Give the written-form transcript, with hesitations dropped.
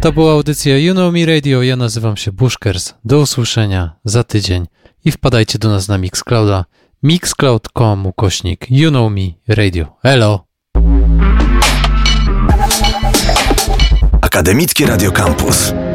To była audycja You Know Me Radio. Ja nazywam się Bushkers. Do usłyszenia za tydzień i wpadajcie do nas na Mixclouda. mixcloud.com/You Know Me Radio. Elo! Akademickie Radio Campus.